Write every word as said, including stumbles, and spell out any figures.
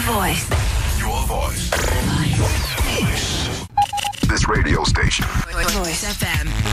voice. Your voice. Your voice. This radio station. Voice F M.